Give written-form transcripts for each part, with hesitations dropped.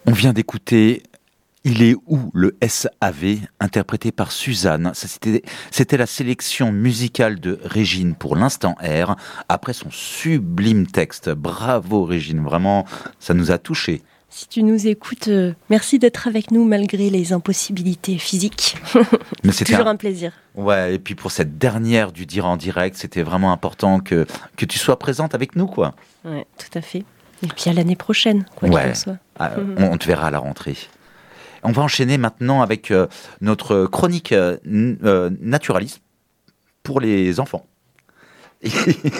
On vient d'écouter Il est où le SAV, interprété par Suzanne. C'était la sélection musicale de Régine pour l'Instant R, après son sublime texte. Bravo Régine, vraiment, ça nous a touchés. Si tu nous écoutes, merci d'être avec nous malgré les impossibilités physiques. Mais c'est toujours un plaisir. Ouais, et puis pour cette dernière du Dire en direct, c'était vraiment important que tu sois présente avec nous, quoi. Ouais, tout à fait. Et puis à l'année prochaine, quoi qu'il en soit. On te verra à la rentrée. On va enchaîner maintenant avec notre chronique naturaliste pour les enfants. Il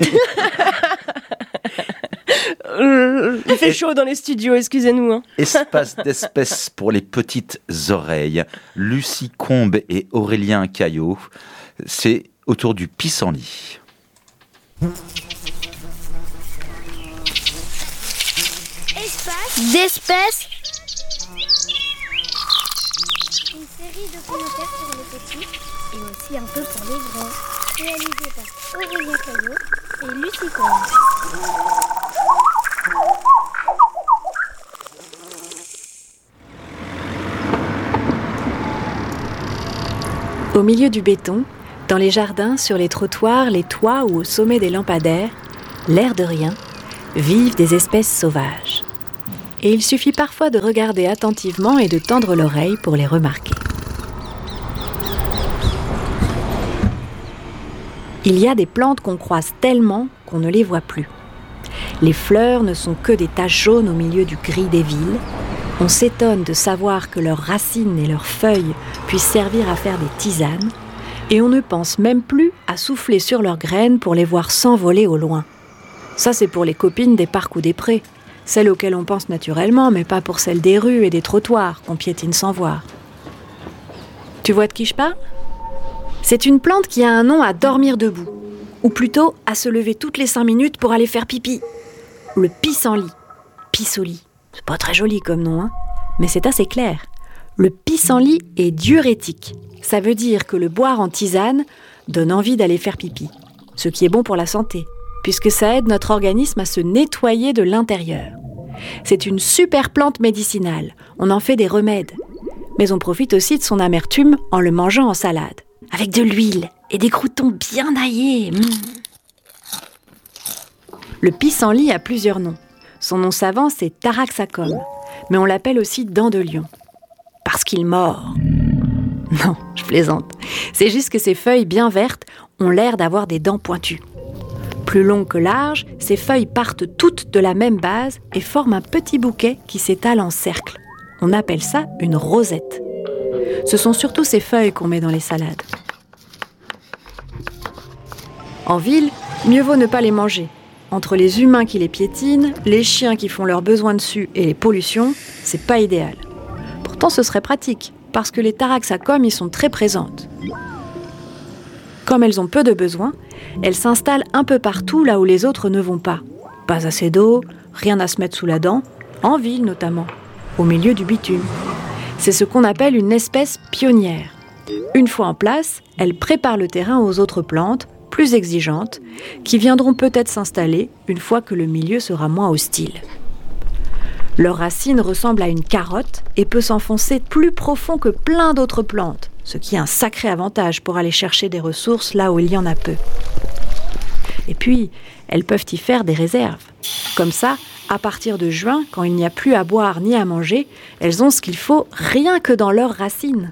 fait chaud dans les studios, excusez-nous. Hein. Espace d'espèces pour les petites oreilles. Lucie Combe et Aurélien Caillot. C'est autour du pissenlit. Espace d'espèces. Une série de commentaires pour les petits et aussi un peu pour les grands. Réalisé par Aurélien Caillot et Lucie Combe. Au milieu du béton, dans les jardins, sur les trottoirs, les toits ou au sommet des lampadaires, l'air de rien, vivent des espèces sauvages. Et il suffit parfois de regarder attentivement et de tendre l'oreille pour les remarquer. Il y a des plantes qu'on croise tellement qu'on ne les voit plus. Les fleurs ne sont que des taches jaunes au milieu du gris des villes. On s'étonne de savoir que leurs racines et leurs feuilles puissent servir à faire des tisanes, et on ne pense même plus à souffler sur leurs graines pour les voir s'envoler au loin. Ça, c'est pour les copines des parcs ou des prés, celles auxquelles on pense naturellement, mais pas pour celles des rues et des trottoirs qu'on piétine sans voir. Tu vois de qui je parle ? C'est une plante qui a un nom à dormir debout, ou plutôt à se lever toutes les 5 minutes pour aller faire pipi. Le pissenlit. Pissenlit. C'est pas très joli comme nom, hein, mais c'est assez clair. Le pissenlit est diurétique. Ça veut dire que le boire en tisane donne envie d'aller faire pipi. Ce qui est bon pour la santé, puisque ça aide notre organisme à se nettoyer de l'intérieur. C'est une super plante médicinale. On en fait des remèdes. Mais on profite aussi de son amertume en le mangeant en salade. Avec de l'huile et des croûtons bien aillés. Le pissenlit a plusieurs noms. Son nom savant, c'est Taraxacum, mais on l'appelle aussi dent de lion. Parce qu'il mord. Non, je plaisante. C'est juste que ses feuilles bien vertes ont l'air d'avoir des dents pointues. Plus longues que larges, ses feuilles partent toutes de la même base et forment un petit bouquet qui s'étale en cercle. On appelle ça une rosette. Ce sont surtout ces feuilles qu'on met dans les salades. En ville, mieux vaut ne pas les manger. Entre les humains qui les piétinent, les chiens qui font leurs besoins dessus et les pollutions, c'est pas idéal. Pourtant, ce serait pratique, parce que les Taraxacum y sont très présentes. Comme elles ont peu de besoins, elles s'installent un peu partout là où les autres ne vont pas. Pas assez d'eau, rien à se mettre sous la dent, en ville notamment, au milieu du bitume. C'est ce qu'on appelle une espèce pionnière. Une fois en place, elles préparent le terrain aux autres plantes, plus exigeantes, qui viendront peut-être s'installer une fois que le milieu sera moins hostile. Leur racine ressemble à une carotte et peut s'enfoncer plus profond que plein d'autres plantes, ce qui est un sacré avantage pour aller chercher des ressources là où il y en a peu. Et puis, elles peuvent y faire des réserves. Comme ça, à partir de juin, quand il n'y a plus à boire ni à manger, elles ont ce qu'il faut rien que dans leurs racines.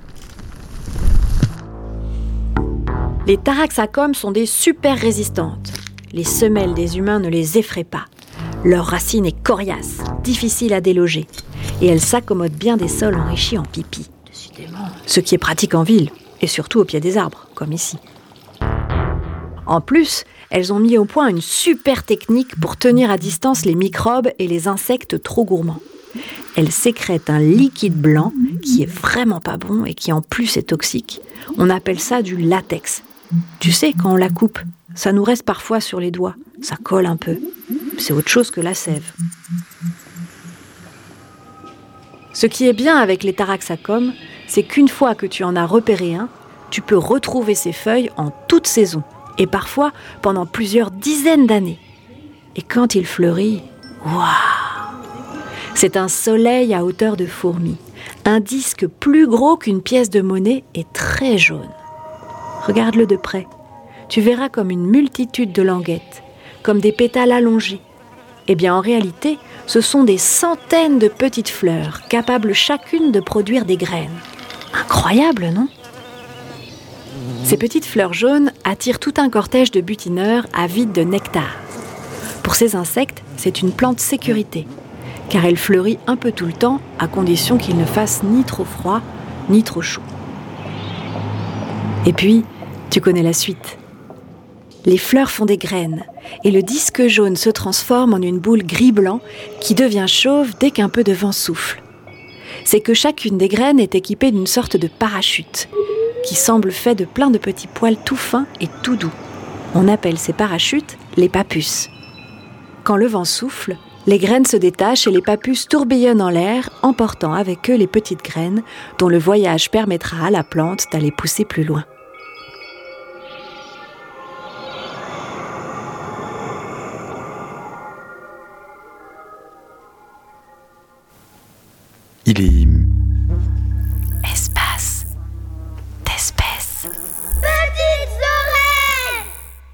Les Taraxacum sont des super résistantes. Les semelles des humains ne les effraient pas. Leur racine est coriace, difficile à déloger. Et elles s'accommodent bien des sols enrichis en pipi. Ce qui est pratique en ville, et surtout au pied des arbres, comme ici. En plus, elles ont mis au point une super technique pour tenir à distance les microbes et les insectes trop gourmands. Elles sécrètent un liquide blanc qui est vraiment pas bon et qui en plus est toxique. On appelle ça du latex. Tu sais, quand on la coupe, ça nous reste parfois sur les doigts. Ça colle un peu. C'est autre chose que la sève. Ce qui est bien avec les Taraxacum, c'est qu'une fois que tu en as repéré un, tu peux retrouver ses feuilles en toute saison. Et parfois pendant plusieurs dizaines d'années. Et quand il fleurit, waouh! C'est un soleil à hauteur de fourmi, un disque plus gros qu'une pièce de monnaie et très jaune. Regarde-le de près, tu verras comme une multitude de languettes, comme des pétales allongés. Eh bien, en réalité, ce sont des centaines de petites fleurs, capables chacune de produire des graines. Incroyable, non ? Ces petites fleurs jaunes attirent tout un cortège de butineurs avides de nectar. Pour ces insectes, c'est une plante sécurité, car elle fleurit un peu tout le temps, à condition qu'il ne fasse ni trop froid, ni trop chaud. Et puis, tu connais la suite. Les fleurs font des graines, et le disque jaune se transforme en une boule gris-blanc qui devient chauve dès qu'un peu de vent souffle. C'est que chacune des graines est équipée d'une sorte de parachute, qui semble fait de plein de petits poils tout fins et tout doux. On appelle ces parachutes les pappus. Quand le vent souffle, les graines se détachent et les pappus tourbillonnent en l'air, emportant avec eux les petites graines dont le voyage permettra à la plante d'aller pousser plus loin. Il est... Espace d'espèces. Petites oreilles!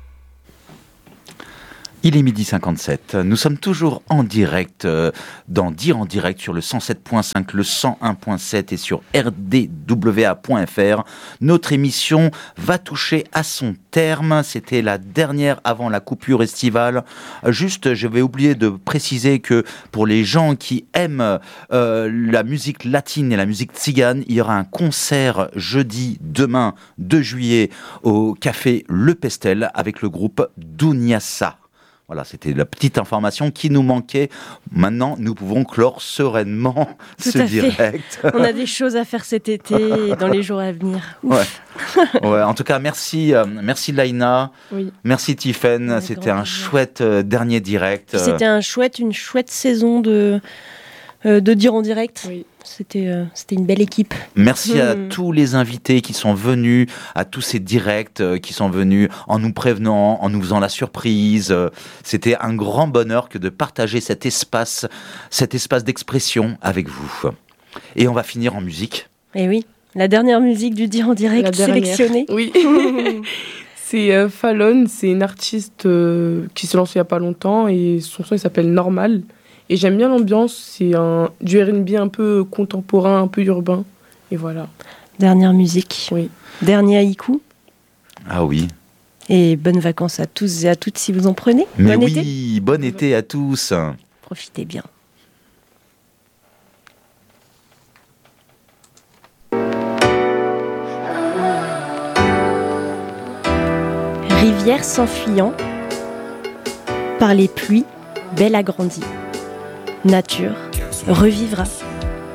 Il est 12h57. Nous sommes toujours en direct dans Dire en direct sur le 107.5, le 101.7 et sur rdwa.fr. Notre émission va toucher à son terme. C'était la dernière avant la coupure estivale. Juste, je vais oublier de préciser que pour les gens qui aiment la musique latine et la musique tzigane, il y aura un concert jeudi, demain, 2 juillet, au café Le Pestel avec le groupe Dunyassa. Voilà, c'était la petite information qui nous manquait. Maintenant, nous pouvons clore sereinement ce direct. On a des choses à faire cet été et dans les jours à venir. Ouais. Ouais, en tout cas, merci Laïna. Oui. Merci Tiffaine. C'était un chouette dernier direct. C'était une chouette saison de Dire en direct. Oui. C'était une belle équipe. Merci à tous les invités qui sont venus, à tous ces directs qui sont venus en nous prévenant, en nous faisant la surprise. C'était un grand bonheur que de partager cet espace d'expression avec vous. Et on va finir en musique. Et oui, la dernière musique du Dire en direct sélectionnée. Oui. C'est Fallon, c'est une artiste qui se lance il n'y a pas longtemps et son son il s'appelle Normal. Et j'aime bien l'ambiance, c'est du R&B un peu contemporain, un peu urbain. Et voilà. Dernière musique. Oui. Dernier haïku. Ah oui. Et bonnes vacances à tous et à toutes si vous en prenez. Mais bon oui, été. Bon été à tous. Profitez bien. Rivière s'enfuyant, par les pluies, belle agrandie. Nature revivra.